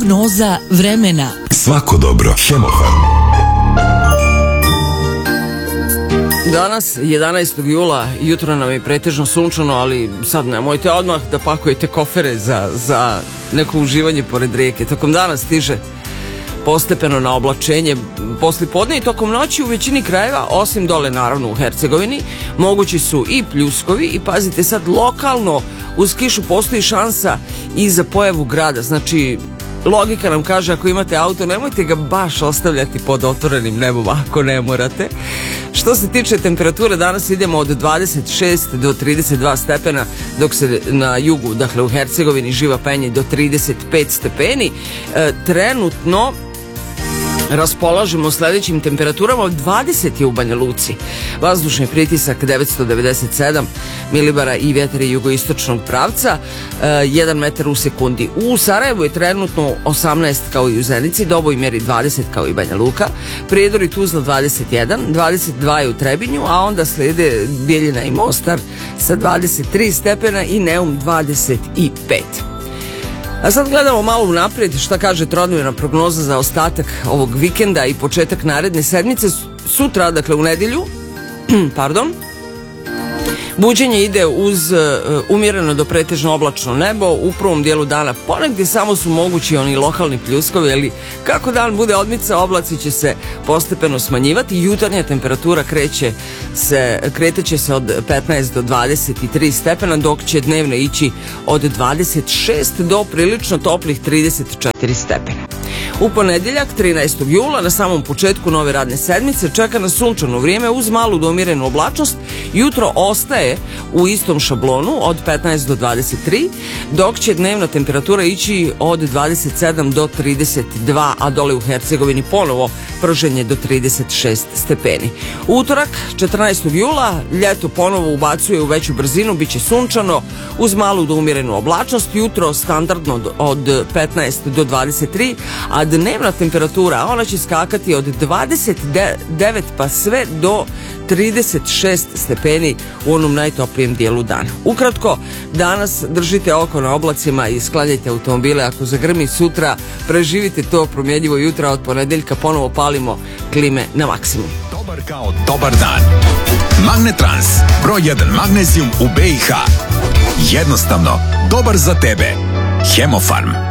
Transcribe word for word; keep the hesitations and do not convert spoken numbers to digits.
Prognoza vremena. Svako dobro. Hemofarm. Danas, jedanaestog jula, jutro nam je pretežno sunčano, ali sad nemojte odmah da pakujete kofere za, za neko uživanje pored rijeke. Tokom dana stiže postepeno na oblačenje posle podne i tokom noći u većini krajeva, osim dole naravno u Hercegovini, mogući su i pljuskovi i pazite sad, lokalno uz kišu postoji šansa i za pojavu grada. Znači, logika nam kaže, ako imate auto, nemojte ga baš ostavljati pod otvorenim nebom ako ne morate. Što se tiče temperature, danas idemo od dvadeset šest do trideset dva stepena, dok se na jugu, dakle u Hercegovini, živa penje do trideset pet stepeni. E, trenutno raspolažemo sledećim temperaturama. dvadeset je u Banja Luci, vazdušni pritisak devetsto devedeset sedam milibara i vjetar je jugoistočnog pravca, e, jedan metar u sekundi. U Sarajevu je trenutno osamnaest kao i u Zenici, Doboj mjeri dvadeset kao i Banja Luka, Prijedor i Tuzla dvadeset jedan, dvadeset dva je u Trebinju, a onda slede Bijeljina i Mostar sa dvadeset tri stepena i Neum dvadeset pet. A sad gledamo malo unaprijed šta kaže trodnevna prognoza za ostatak ovog vikenda i početak naredne sedmice. Sutra, dakle u nedjelju, pardon, buđenje ide uz uh, umjereno do pretežno oblačno nebo. U prvom dijelu dana ponegdje samo su mogući oni lokalni pljuskovi, ali kako dan bude odmica, oblaci će se postepeno smanjivati. Jutarnja temperatura kreće se, kreteće se od petnaest do dvadeset tri stepena, dok će dnevno ići od dvadeset šest do prilično toplih trideset četiri stepena. U ponedjeljak, trinaestog jula, na samom početku nove radne sedmice, čeka nas sunčano vrijeme uz malu do umjerenu oblačnost. Jutro ostaje u istom šablonu od petnaest do dvadeset tri, dok će dnevna temperatura ići od dvadeset sedam do trideset dva, a dole u Hercegovini ponovo prženje do trideset šest stepeni. Utorak, četrnaestog jula, ljeto ponovo ubacuje u veću brzinu, bit će sunčano uz malu do umjerenu oblačnost. Jutro standardno od petnaest do dvadeset tri, a dnevna temperatura, ona će skakati od dvadeset devet pa sve do trideset šest stepeni u onom najtoplijem dijelu dana. Ukratko, danas držite oko na oblacima i sklanjajte automobile. Ako zagrmi sutra, preživite to promjenjivo jutra. Od ponedeljka ponovo palimo klime na maksimum. Dobar kao dobar dan. Magnetrans, broj jedan magnezijum u B i H. Jednostavno, dobar za tebe. Hemofarm.